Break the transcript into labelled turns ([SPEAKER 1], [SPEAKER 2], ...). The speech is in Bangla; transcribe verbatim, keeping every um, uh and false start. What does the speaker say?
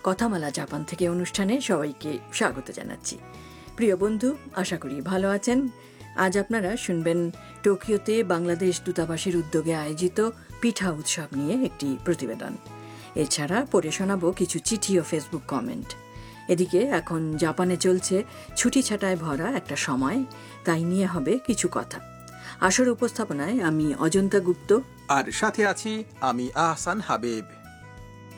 [SPEAKER 1] কথামালা জাপান থেকে অনুষ্ঠানে সবাইকে স্বাগত জানাচ্ছি। প্রিয় বন্ধু, আশা করি ভালো আছেন। আজ আপনারা শুনবেন টোকিওতে বাংলাদেশ দূতাবাসের উদ্যোগে আয়োজিত পিঠা উৎসব নিয়ে একটি প্রতিবেদন। এছাড়া পড়ে শোনাবো কিছু চিঠি ও ফেসবুক কমেন্ট। এদিকে এখন জাপানে চলছে ছুটি ছাটায় ভরা একটা সময়, তাই নিয়ে হবে কিছু কথা। আসর উপস্থাপনায় আমি অজন্তা গুপ্ত,
[SPEAKER 2] আর সাথে আছি আমি আহসান হাবিব।